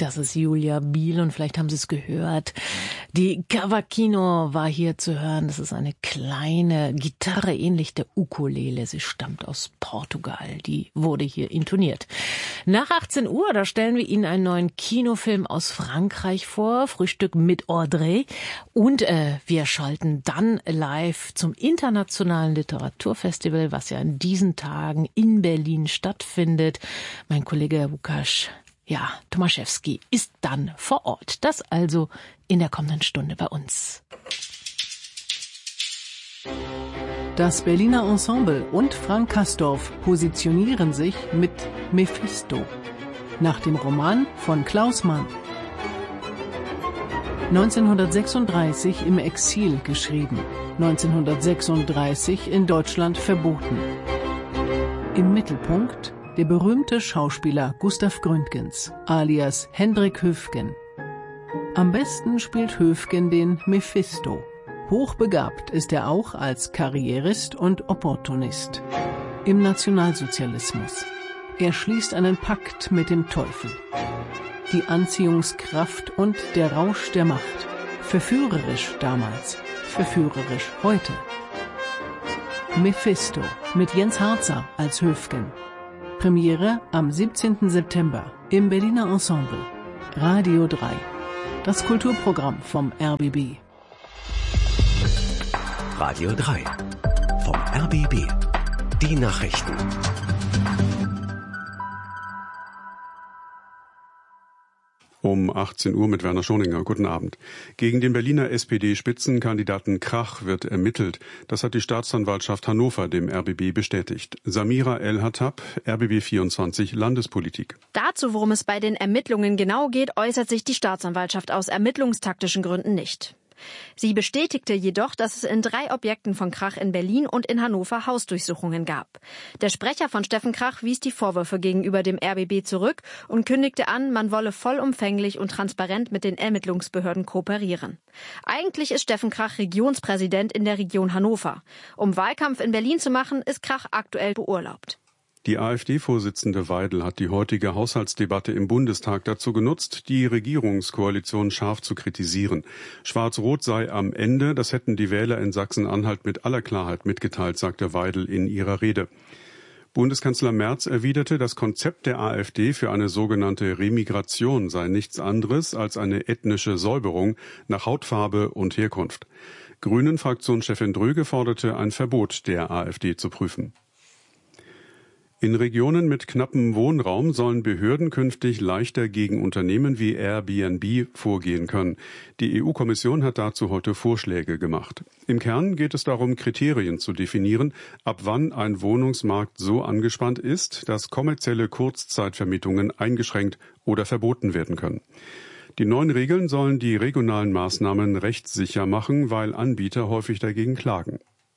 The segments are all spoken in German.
Das ist Julia Biel und vielleicht haben Sie es gehört. Die Cavaquinho war hier zu hören. Das ist eine kleine Gitarre, ähnlich der Ukulele. Sie stammt aus Portugal. Die wurde hier intoniert. Nach 18 Uhr, da stellen wir Ihnen einen neuen Kinofilm aus Frankreich vor. Frühstück mit Audrey. Und wir schalten dann live zum Internationalen Literaturfestival, was ja in diesen Tagen in Berlin stattfindet. Mein Kollege Łukasz Tomaszewski ist dann vor Ort. Das also in der kommenden Stunde bei uns. Das Berliner Ensemble und Frank Castorf positionieren sich mit Mephisto, nach dem Roman von Klaus Mann. 1936 im Exil geschrieben, 1936 in Deutschland verboten. Im Mittelpunkt der berühmte Schauspieler Gustav Gründgens, alias Hendrik Höfgen. Am besten spielt Höfgen den Mephisto. Hochbegabt ist er auch als Karrierist und Opportunist. Im Nationalsozialismus. Er schließt einen Pakt mit dem Teufel. Die Anziehungskraft und der Rausch der Macht. Verführerisch damals, verführerisch heute. Mephisto mit Jens Harzer als Höfgen. Premiere am 17. September im Berliner Ensemble. Radio 3. Das Kulturprogramm vom RBB. Radio 3 vom RBB. Die Nachrichten. Um 18 Uhr mit Werner Schoninger. Guten Abend. Gegen den Berliner SPD-Spitzenkandidaten Krach wird ermittelt. Das hat die Staatsanwaltschaft Hannover dem RBB bestätigt. Samira El-Hattab, RBB 24 Landespolitik. Dazu, worum es bei den Ermittlungen genau geht, äußert sich die Staatsanwaltschaft aus ermittlungstaktischen Gründen nicht. Sie bestätigte jedoch, dass es in 3 Objekten von Krach in Berlin und in Hannover Hausdurchsuchungen gab. Der Sprecher von Steffen Krach wies die Vorwürfe gegenüber dem RBB zurück und kündigte an, man wolle vollumfänglich und transparent mit den Ermittlungsbehörden kooperieren. Eigentlich ist Steffen Krach Regionspräsident in der Region Hannover. Um Wahlkampf in Berlin zu machen, ist Krach aktuell beurlaubt. Die AfD-Vorsitzende Weidel hat die heutige Haushaltsdebatte im Bundestag dazu genutzt, die Regierungskoalition scharf zu kritisieren. Schwarz-Rot sei am Ende, das hätten die Wähler in Sachsen-Anhalt mit aller Klarheit mitgeteilt, sagte Weidel in ihrer Rede. Bundeskanzler Merz erwiderte, das Konzept der AfD für eine sogenannte Remigration sei nichts anderes als eine ethnische Säuberung nach Hautfarbe und Herkunft. Grünen-Fraktionschefin Dröge forderte, ein Verbot der AfD zu prüfen. In Regionen mit knappem Wohnraum sollen Behörden künftig leichter gegen Unternehmen wie Airbnb vorgehen können. Die EU-Kommission hat dazu heute Vorschläge gemacht. Im Kern geht es darum, Kriterien zu definieren, ab wann ein Wohnungsmarkt so angespannt ist, dass kommerzielle Kurzzeitvermietungen eingeschränkt oder verboten werden können. Die neuen Regeln sollen die regionalen Maßnahmen rechtssicher machen, weil Anbieter häufig dagegen klagen.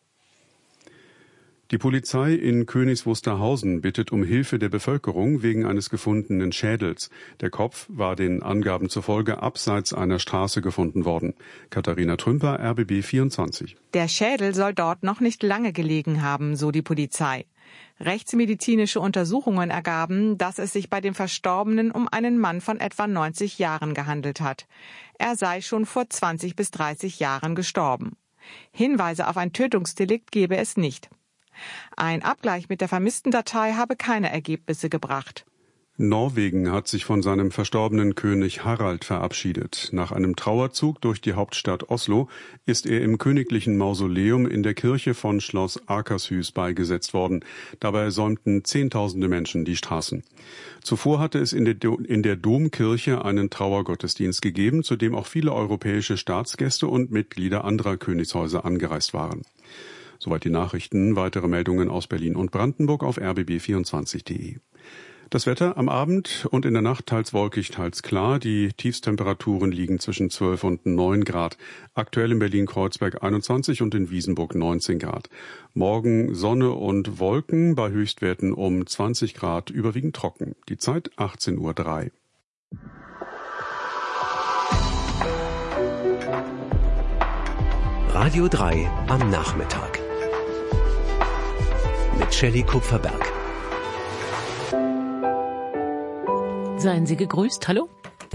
Die Polizei in Königs Wusterhausen bittet um Hilfe der Bevölkerung wegen eines gefundenen Schädels. Der Kopf war den Angaben zufolge abseits einer Straße gefunden worden. Katharina Trümper, RBB 24. Der Schädel soll dort noch nicht lange gelegen haben, so die Polizei. Rechtsmedizinische Untersuchungen ergaben, dass es sich bei dem Verstorbenen um einen Mann von etwa 90 Jahren gehandelt hat. Er sei schon vor 20 bis 30 Jahren gestorben. Hinweise auf ein Tötungsdelikt gebe es nicht. Ein Abgleich mit der vermissten Datei habe keine Ergebnisse gebracht. Norwegen hat sich von seinem verstorbenen König Harald verabschiedet. Nach einem Trauerzug durch die Hauptstadt Oslo ist er im königlichen Mausoleum in der Kirche von Schloss Akershus beigesetzt worden. Dabei säumten Zehntausende Menschen die Straßen. Zuvor hatte es in der Domkirche einen Trauergottesdienst gegeben, zu dem auch viele europäische Staatsgäste und Mitglieder anderer Königshäuser angereist waren. Soweit die Nachrichten. Weitere Meldungen aus Berlin und Brandenburg auf rbb24.de. Das Wetter am Abend und in der Nacht teils wolkig, teils klar. Die Tiefstemperaturen liegen zwischen 12 und 9 Grad. Aktuell in Berlin-Kreuzberg 21 und in Wiesenburg 19 Grad. Morgen Sonne und Wolken, bei Höchstwerten um 20 Grad, überwiegend trocken. Die Zeit 18:03 Uhr. Radio 3 am Nachmittag. Mit Shelley Kupferberg. Seien Sie gegrüßt. Hallo.